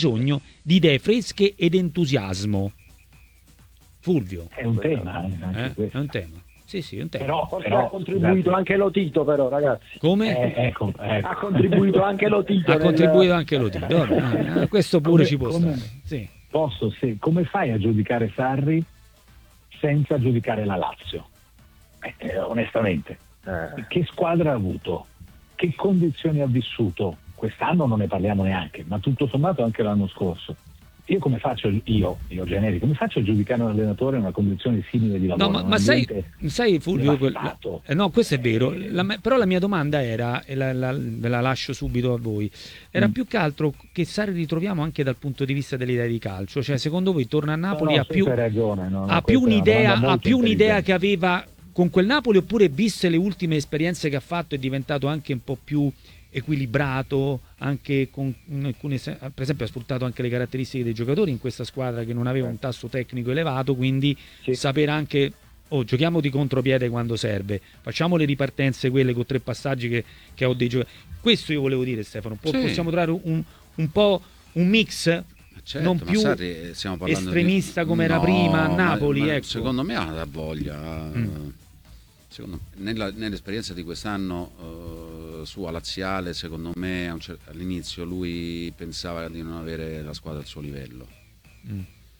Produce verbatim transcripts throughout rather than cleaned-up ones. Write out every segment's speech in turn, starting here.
bisogno di idee fresche ed entusiasmo. Fulvio. È un tema, anche eh? questo. È un tema. Sì, sì, è un tema. Però, Forse però ha contribuito scusate. anche Lotito, però, ragazzi. Come? Eh, ecco, ecco. Ha contribuito anche Lotito. Ha nel... contribuito anche Lotito. Vabbè, eh, questo pure Come- ci può come- stare. Sì. Posso, se, come fai a giudicare Sarri senza giudicare la Lazio? Eh, eh, onestamente, Eh. che squadra ha avuto? Che condizioni ha vissuto? Quest'anno non ne parliamo neanche, ma tutto sommato anche l'anno scorso. Io come faccio, io, io generico, come faccio a giudicare un allenatore in una condizione simile di lavoro? No, ma, un ma sai, ambiente sai Fulvio, quel- devastato? eh, no, questo è vero, la me- però la mia domanda era, e la, la- ve la lascio subito a voi, era Mm. più che altro che Sarri ritroviamo anche dal punto di vista dell'idea di calcio, cioè secondo voi torna a Napoli, No, no, ha più, hai ragione, no, no, ha più questa è una un'idea, domanda ha molto più un'idea intelligente. che aveva con quel Napoli, oppure viste le ultime esperienze che ha fatto è diventato anche un po' più equilibrato, anche con alcune, per esempio ha sfruttato anche le caratteristiche dei giocatori in questa squadra che non aveva un tasso tecnico elevato, quindi Sì. sapere anche, oh, giochiamo di contropiede quando serve, facciamo le ripartenze quelle con tre passaggi che, che ho dei giocatori. Questo io volevo dire, Stefano, po- Sì. possiamo trovare un, un po' un mix Certo, non ma più Sarri, stiamo parlando estremista di... come era prima a ma- Napoli, ma ecco. secondo me ha la voglia. Mm. Secondo me, nella- nell'esperienza di quest'anno eh, sua laziale, secondo me a un cer- all'inizio lui pensava di non avere la squadra al suo livello. Mm.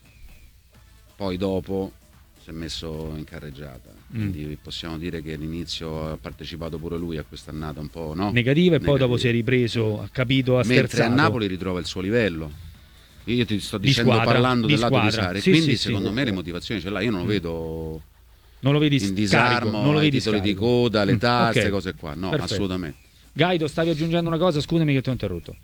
Poi dopo si è messo in carreggiata, Mm. quindi possiamo dire che all'inizio ha partecipato pure lui a quest'annata un po', no? Negativa, e poi Negativa. dopo si è ripreso, ha capito, ha Mentre sterzato. a Napoli ritrova il suo livello. Io ti sto Di dicendo, squadra, parlando di del lato di squadra. Sarri, Sì, quindi sì, sì. secondo me le motivazioni ce l'ha. Io non lo Mm. vedo Non lo vedi in scarico, disarmo, non lo ai vedi titoli di scarico. coda, le Mm, tasse, ok. cose qua. No, Perfetto. assolutamente. Gaido, stavi aggiungendo una cosa, scusami che ti ho interrotto.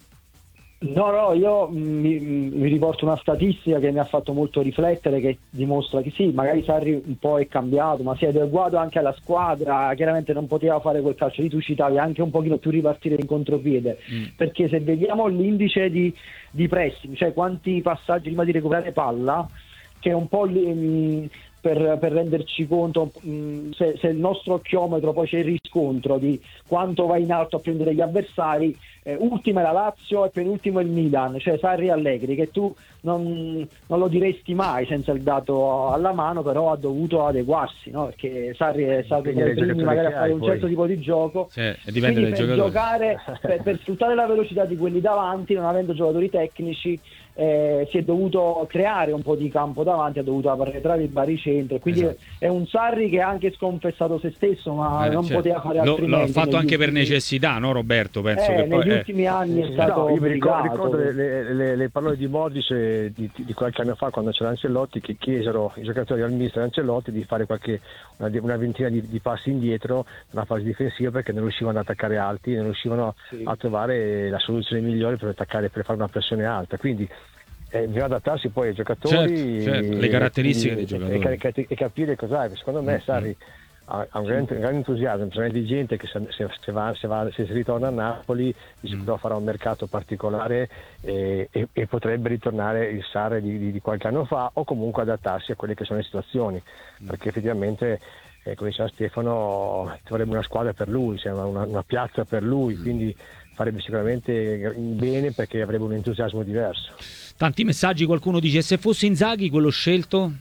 No, no, io mi, mi riporto una statistica che mi ha fatto molto riflettere, che dimostra che sì, magari Sarri un po' è cambiato, ma si è adeguato anche alla squadra, chiaramente non poteva fare quel calcio lì, tu citavi anche un pochino più ripartire in contropiede, Mm. perché se vediamo l'indice di, di pressing, cioè quanti passaggi prima di recuperare palla, che è un po' lì, mh, per, per renderci conto mh, se, se il nostro occhiometro poi c'è il riscontro di quanto va in alto a prendere gli avversari. Eh, ultima è la Lazio e penultimo è il Milan, cioè Sarri e Allegri, che tu non, non lo diresti mai senza il dato alla mano, però ha dovuto adeguarsi, no? Perché Sarri è stato Dipende tra i dai primi giocatori magari a che fare hai, un poi. certo tipo di gioco. Sì, e dipende Quindi dai per giocatori. giocare, per, per sfruttare la velocità di quelli davanti, non avendo giocatori tecnici, eh, si è dovuto creare un po' di campo davanti, ha dovuto arretrare i baricentri, quindi Esatto. è un Sarri che ha anche sconfessato se stesso, ma Eh, non certo. poteva fare Lo- altrimenti. L'ha fatto negli anche per ultimi- necessità, no Roberto? Penso eh, che poi, negli eh. ultimi anni è Sì, stato no, io mi ricordo, obbligato. ricordo le, le- le- le parole di Modric eh, di, di qualche anno fa, quando c'era Ancelotti, che chiesero i giocatori al mister Ancelotti di fare qualche, una, una ventina di, di passi indietro nella fase difensiva, perché non riuscivano ad attaccare alti, non riuscivano Sì. a trovare la soluzione migliore per attaccare, per fare una pressione alta. Quindi eh, bisogna adattarsi poi ai giocatori, Certo, certo, le caratteristiche e, dei e- giocatori. e- e capire cos'è. Secondo me Mm, Sarri ha ha un grande, un grande entusiasmo, bisogna di gente che se, se- se va- se va- se si ritorna a Napoli di Mm. sicuro farà un mercato particolare e, e- e potrebbe ritornare il Sarri di, di- di qualche anno fa, o comunque adattarsi a quelle che sono le situazioni, Mm. perché effettivamente eh, come diceva Stefano vorrebbe una squadra per lui, cioè una, una piazza per lui, Mm. quindi farebbe sicuramente bene perché avrebbe un entusiasmo diverso. Tanti messaggi, qualcuno dice: se fosse Inzaghi quello scelto?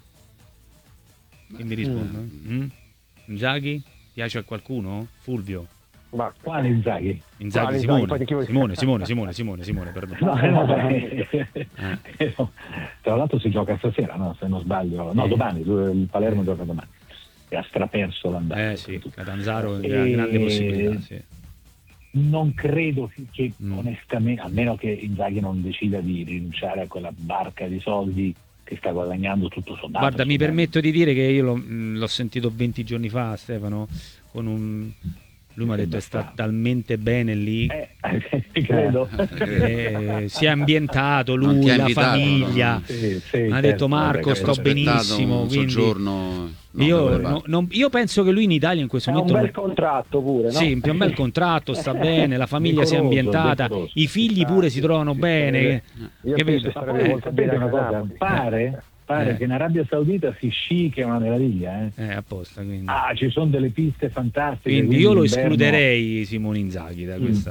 Chi mi risponde? Mm. Inzaghi? Piace a qualcuno? Fulvio? Ma Quale Inzaghi? Inzaghi, Quale Simone. Inzaghi? Poi di chi vuoi- Simone, Simone, Simone, Simone, Simone, perdono. No, eh, no, beh, eh, no. Tra l'altro si gioca stasera, no? Se non sbaglio, no, Eh. domani, il Palermo gioca domani. E ha straperso l'andata. Eh sì, Catanzaro E- ha grande possibilità, sì. Non credo che Mm. onestamente, a meno che Inzaghi non decida di rinunciare a quella barca di soldi che sta guadagnando tutto sommato. Guarda, mi insomma. permetto di dire che io l'ho, mh, l'ho sentito venti giorni fa, Stefano, con un... lui mi ha detto: è sta talmente bene lì, Eh, credo. eh, si è ambientato Non ti lui, ha la invitato, famiglia, no? Sì, sì, mi ha certo. detto: Marco, Vabbè, sto questo- benissimo, un quindi soggiorno, no, io, dove no- va? non- io penso che lui in Italia in questo È un momento bel contratto pure, no? sì, un bel contratto, sta bene, la famiglia si è Decoroso, ambientata, decoroso. i figli pure si trovano Sì, bene, sì. che- Io che penso vedo? che Ma sarebbe poi, molto sapete bene una a cosa, Napoli. pare, pare Eh. che in Arabia Saudita si sci, che è una meraviglia, eh. eh, apposta, quindi, Ah, ci sono delle piste fantastiche. quindi io lo d'inverno- escluderei Simone Inzaghi da Mm. questa.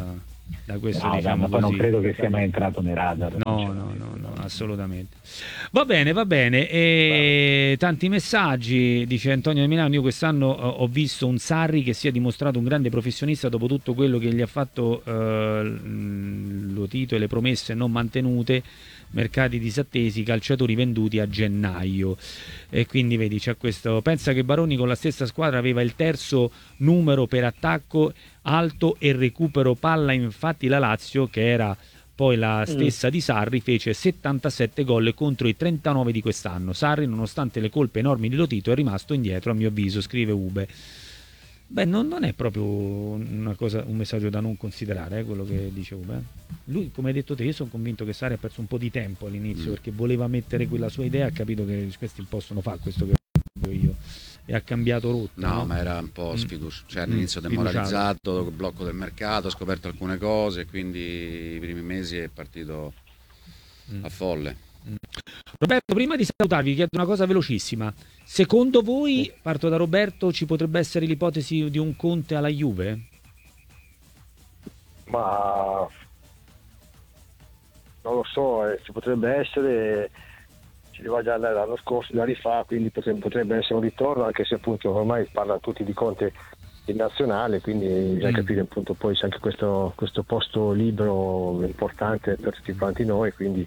da questo no, diciamo ma poi così. non credo che sia mai entrato nei radar. No, no, no, no, assolutamente. Va bene, va bene. E tanti messaggi, dice Antonio di Milano. Io quest'anno ho visto un Sarri che si è dimostrato un grande professionista dopo tutto quello che gli ha fatto eh, Lotito e le promesse non mantenute, mercati disattesi, calciatori venduti a gennaio. E quindi vedi, c'è questo. Pensa che Baroni con la stessa squadra aveva il terzo numero per attacco alto e recupero palla, infatti la Lazio, che era poi la stessa mm. di Sarri, fece settantasette gol contro i trentanove di quest'anno. Sarri, nonostante le colpe enormi di Lotito, è rimasto indietro a mio avviso, scrive Ube. Beh, non, non è proprio una cosa, un messaggio da non considerare, eh, quello che dice Ube. Lui, come hai detto te, io sono convinto che Sarri ha perso un po' di tempo all'inizio, mm. perché voleva mettere quella sua idea, ha capito che questi possono fare questo che voglio io, e ha cambiato rotta. No, no? ma era un po' sfiduciato, cioè Mm. all'inizio Mm. demoralizzato, il blocco del mercato, ha scoperto alcune cose, quindi i primi mesi è partito mm. a folle. Mm. Roberto, prima di salutarvi vi chiedo una cosa velocissima. Secondo voi, parto da Roberto, ci potrebbe essere l'ipotesi di un Conte alla Juve? Ma non lo so, eh, ci potrebbe essere, ci arriva già l'anno scorso, da rifà, quindi potrebbe, potrebbe essere un ritorno, anche se appunto ormai parlano tutti di Conte in nazionale, quindi bisogna mm. capire appunto poi se anche questo, questo posto libero è importante per tutti quanti noi, quindi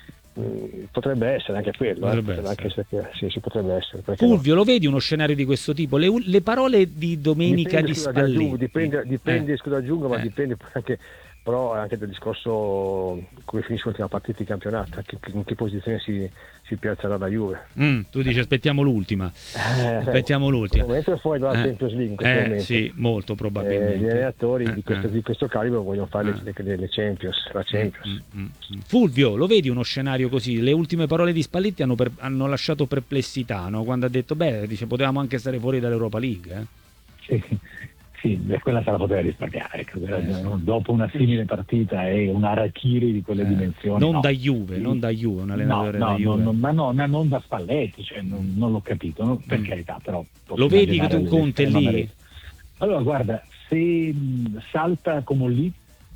mh, potrebbe essere anche quello, potrebbe eh, anche se, sì, sì, potrebbe essere. Fulvio, no? Lo vedi uno scenario di questo tipo? Le, le parole di domenica dipende, di scusa, Spalletti. aggiungo, dipende, dipende eh. scusa aggiungo, ma eh. dipende anche, però anche del discorso come finisce l'ultima partita di campionato, anche in che posizione si, si piazzerà la Juve. Mm, tu dici aspettiamo l'ultima. Eh, aspettiamo l'ultima. È fuori dalla eh. Champions League in questo eh, momento. Sì, molto probabilmente. Eh, gli allenatori eh, di, questo, eh. di questo calibro vogliono fare eh. le, le, le Champions, la Champions. Mm, mm, mm. Fulvio, lo vedi uno scenario così? Le ultime parole di Spalletti hanno, per, hanno lasciato perplessità, no? Quando ha detto, beh, dice, potevamo anche stare fuori dall'Europa League. Eh? Sì. Sì, quella se la poteva risparmiare, ecco. eh. Dopo una simile partita e un Harakiri di quelle eh. dimensioni. Non no. da Juve, non da Juve, un allenatore no, no, da Juve. No, no, ma no, ma non da Spalletti, cioè, non, non l'ho capito, no? Per mm. carità, però. Lo vedi che tu Conte lì? Marese. Allora, guarda, se mh, salta come lì,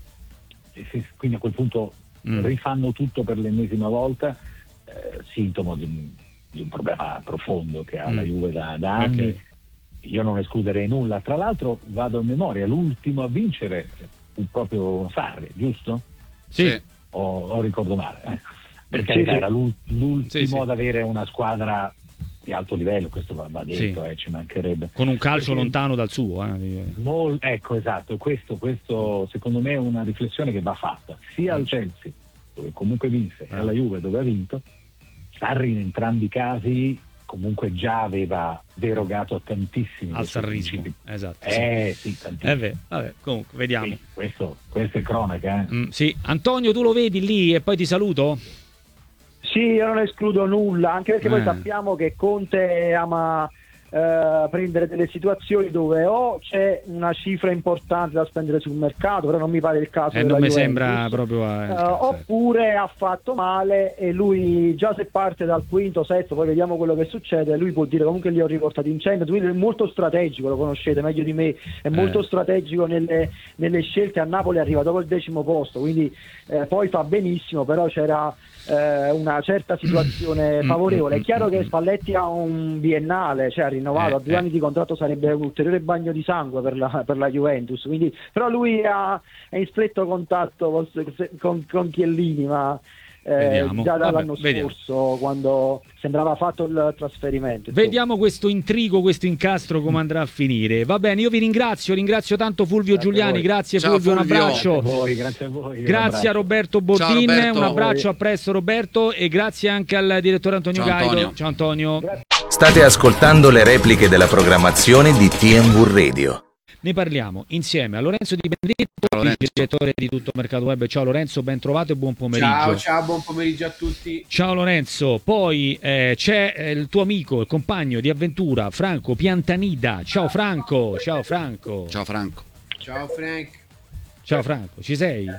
e se, quindi a quel punto mm. rifanno tutto per l'ennesima volta, eh, sintomo di un, di un problema profondo che ha mm. la Juve da, da anni. Okay. Io non escluderei nulla. Tra l'altro vado a memoria, l'ultimo a vincere fu proprio Sarri, giusto? Sì. O, o ricordo male? Eh. Perché sì, era l'ultimo sì, sì. ad avere una squadra di alto livello, questo va, va detto, sì. eh, ci mancherebbe. Con un calcio Perché, lontano dal suo. Eh. Mol, ecco, esatto, questo, questo secondo me è una riflessione che va fatta, sia al Chelsea, dove comunque vinse, e alla Juve, dove ha vinto. Sarri in entrambi i casi comunque già aveva derogato a tantissimi al sarrismo, esatto. Eh sì, sì tantissimi. Eh beh, vabbè, comunque vediamo. Sì, questo, questo è cronaca. Eh. Mm, sì, Antonio, tu lo vedi lì e poi ti saluto? Sì, io non escludo nulla, anche perché eh. poi sappiamo che Conte ama eh, prendere delle situazioni dove o c'è una cifra importante da spendere sul mercato, però non mi pare il caso. Eh, non mi sembra proprio. Eh, uh, oppure ha fatto male e lui già se parte dal quinto, sesto, poi vediamo quello che succede, lui può dire comunque li ho riportati in Champions, quindi è molto strategico, lo conoscete meglio di me, è molto eh. strategico nelle, nelle scelte. A Napoli arriva dopo il decimo posto, quindi eh, poi fa benissimo, però c'era eh, una certa situazione favorevole. È chiaro che Spalletti ha un biennale, cioè ha rinnovato, eh, a due eh. anni di contratto sarebbe un ulteriore bagno di sangue per la, per la Juventus, quindi, però lui ha, è in stretto contatto con, con, con Chiellini, ma eh, già dall'anno Vabbè, scorso, quando sembrava fatto il trasferimento. Insomma. Vediamo questo intrigo, questo incastro come andrà a finire. Va bene, io vi ringrazio, ringrazio tanto Fulvio grazie Giuliani, grazie Ciao, Fulvio, Fulvio, un abbraccio. Grazie a voi, grazie a voi. Grazie a Roberto Bordin, Ciao, Roberto. un abbraccio, a presto Roberto, e grazie anche al direttore Antonio Ciao, Gaido. Antonio. Ciao Antonio. State ascoltando le repliche della programmazione di T M V Radio. Ne parliamo insieme a Lorenzo Di Benedetto, Lorenzo. direttore di Tutto Mercato Web. Ciao Lorenzo, ben trovato e buon pomeriggio. Ciao, ciao, buon pomeriggio a tutti. Ciao Lorenzo, poi eh, c'è eh, il tuo amico, il compagno di avventura Franco Piantanida. Ciao Franco, ciao Franco. Ciao Franco. Ciao Frank. Ciao Franco, ci sei? Non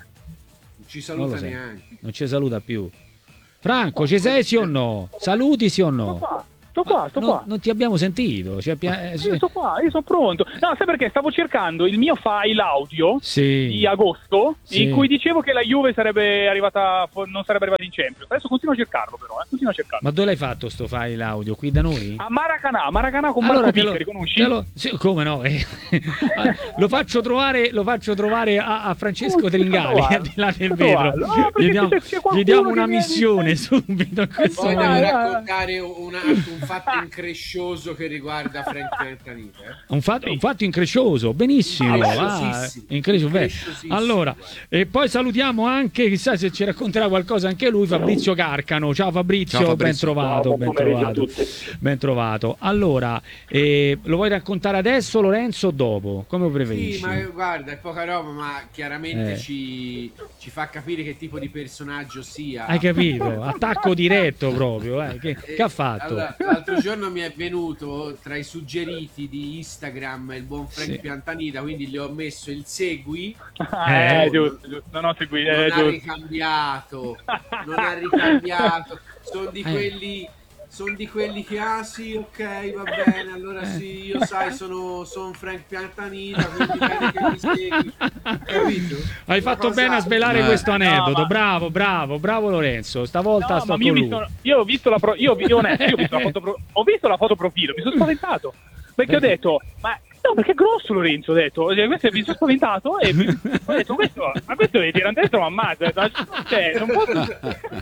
ci saluta non neanche. Non ci saluta più. Franco, ci sei sì o no? Saluti sì o no? sto qua, sto no, qua. Non ti abbiamo sentito. Cioè, pia- Io sto qua, io sono pronto. No, sai perché? Stavo cercando il mio file audio sì. di agosto, sì. in cui dicevo che la Juve sarebbe arrivata, non sarebbe arrivata in Champions. Adesso continuo a cercarlo però, eh. continuo a cercarlo. Ma dove l'hai fatto sto file audio? Qui da noi? A Maracanã, Maracanã con allora, Marco lo, Piccari, conosci? Lo, sì, come no? Eh. lo faccio trovare, lo faccio trovare a, a Francesco Tringali, al di là del vetro. No, gli diamo, gli diamo una missione viene... subito. A questo Poi devo momento. raccontare una, un fatto increscioso che riguarda Frank Piantanita. Eh? Un, fatto, un fatto increscioso, benissimo. Ah, increscioso. Allora, e poi salutiamo anche, chissà se ci racconterà qualcosa anche lui, Fabrizio Carcano. Ciao Fabrizio, Ciao, Fabrizio. ben trovato, Ciao, ben trovato. Ben trovato. Allora, eh, lo vuoi raccontare adesso, Lorenzo, o dopo? Come preferisci? Sì, ma guarda, è poca roba, ma chiaramente eh. ci, ci fa capire che tipo di personaggio sia. Hai capito? Attacco diretto proprio. Eh. Che, che ha fatto? Allora, l'altro giorno mi è venuto tra i suggeriti di Instagram il buon Frank sì. Piantanita, quindi gli ho messo il segui. Eh, eh giusto, giusto. Non ho seguito. Non eh, ha giusto. ricambiato, non ha ricambiato. Sono di quelli... Sono di quelli che, ah sì, ok, va bene, allora sì, io sai, sono, sono Frank Piantanita, quindi bene che mi segui, capito? Hai fatto bene a svelare eh. questo aneddoto, no, ma... bravo, bravo, bravo Lorenzo, stavolta no, sto ma con io, lui. visto, io ho visto la pro... io, io, onesto, io ho visto la foto pro... ho visto la foto profilo, mi sono spaventato, perché ho detto, ma no, perché è grosso Lorenzo, ho detto, questo mi sono spaventato e ho detto, questo, ma questo è tirante destro, ma ammazza, cioè, non posso...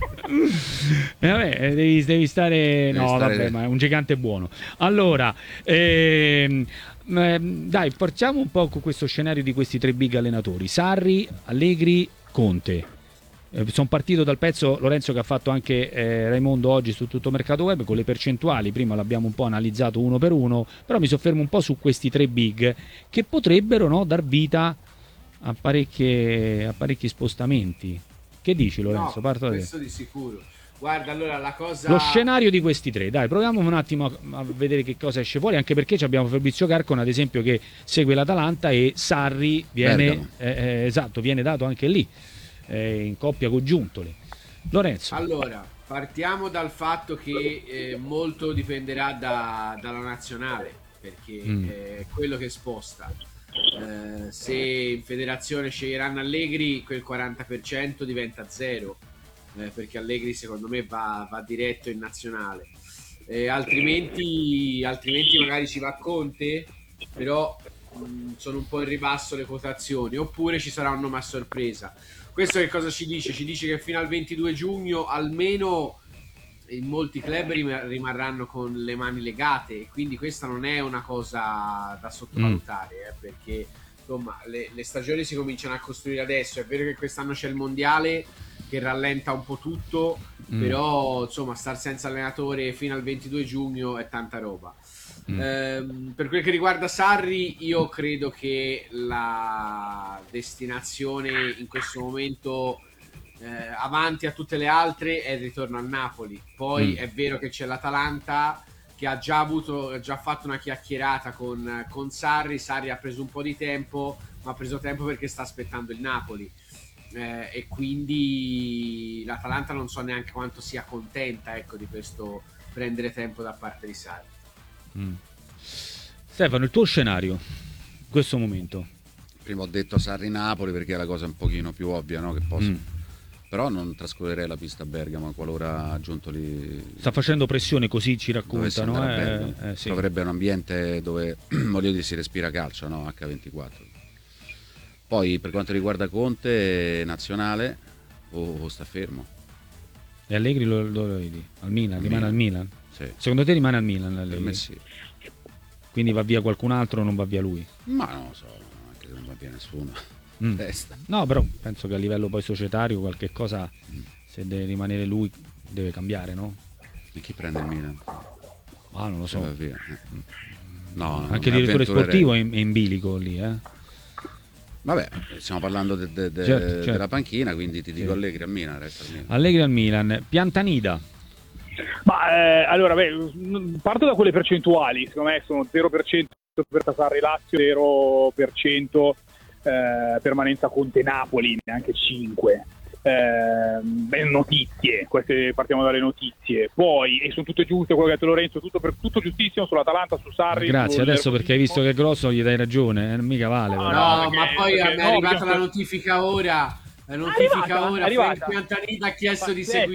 eh, vabbè, devi, devi stare, devi no stare vabbè, ma è un gigante buono. Allora, ehm, dai, partiamo un po' con questo scenario di questi tre big allenatori, Sarri, Allegri, Conte. Eh, sono partito dal pezzo, Lorenzo, che ha fatto anche eh, Raimondo oggi su Tutto Mercato Web con le percentuali, prima l'abbiamo un po' analizzato uno per uno, però mi soffermo un po' su questi tre big che potrebbero, no, dar vita a, parecchie, a parecchi spostamenti. Che dici, Lorenzo? No, Parto da te. questo di sicuro. Guarda, allora la cosa... Lo scenario di questi tre, dai, proviamo un attimo a, a vedere che cosa esce fuori, anche perché abbiamo Fabrizio Carcano, ad esempio, che segue l'Atalanta, e Sarri viene, eh, eh, esatto, viene dato anche lì. In coppia con Giuntoli. Lorenzo. Allora, partiamo dal fatto che eh, molto dipenderà da, dalla nazionale, perché mm. è quello che sposta. Eh, se in federazione sceglieranno Allegri, quel quaranta per cento diventa zero, eh, perché Allegri secondo me va, va diretto in nazionale. Eh, altrimenti, altrimenti magari ci va Conte, però mh, sono un po' in ribasso le quotazioni, oppure ci sarà un nome a sorpresa. Questo che cosa ci dice? Ci dice che fino al ventidue giugno almeno in molti club rimarranno con le mani legate, e quindi questa non è una cosa da sottovalutare, mm. eh, perché insomma le, le stagioni si cominciano a costruire adesso. È vero che quest'anno c'è il mondiale che rallenta un po' tutto, mm. però insomma star senza allenatore fino al ventidue giugno è tanta roba. Mm. Eh, per quel che riguarda Sarri, io credo che la destinazione in questo momento eh, avanti a tutte le altre è il ritorno al Napoli. Poi mm. è vero che c'è l'Atalanta che ha già avuto, ha già fatto una chiacchierata con, con Sarri. Sarri ha preso un po' di tempo, ma ha preso tempo perché sta aspettando il Napoli, eh, e quindi l'Atalanta non so neanche quanto sia contenta, ecco, di questo prendere tempo da parte di Sarri. Mm. Stefano, il tuo scenario in questo momento? Prima ho detto Sarri-Napoli perché è la cosa un pochino più ovvia, no? Che posso... mm. Però non trascorrerei la pista a Bergamo qualora Giuntoli sta facendo pressione, così ci raccontano, eh, eh, sì. Avrebbe un ambiente dove voglio dire si respira calcio, no? acca ventiquattro. Poi per quanto riguarda Conte, nazionale o, o sta fermo? E Allegri lo, lo, lo vedi? Al Milan? Al rimane Milan. al Milan? Sì. Secondo te rimane al Milan Allegri? Per me sì. Quindi va via qualcun altro o non va via lui? Ma non lo so, anche se non va via nessuno. Mm. No, però penso che a livello poi societario qualche cosa, mm. se deve rimanere lui, deve cambiare, no? E chi prende il Milan? Ah, non lo so. Via. No, anche il direttore sportivo è in, è in bilico lì, eh? Vabbè, stiamo parlando de, de, de, certo, certo. della panchina, quindi ti dico sì. Allegri al Milan, resta al Milan. Allegri al Milan. Piantanida. Ma eh, allora, beh, parto da quelle percentuali, secondo me sono zero per cento per Sarri Lazio, zero per cento eh, permanenza Conte Napoli, neanche cinque. Eh, beh, notizie, queste partiamo dalle notizie, poi e sono tutte giuste, quello che ha detto Lorenzo, tutto, per, tutto giustissimo sull'Atalanta, su Sarri. Grazie, adesso perché hai visto che è grosso gli dai ragione, eh, mica vale. No, però. no, perché, ma poi perché, mi è no, arrivata bisogna... la notifica ora. La notifica arrivata, ora, arrivata. Frank Antanita ha chiesto di Pazzesco. seguire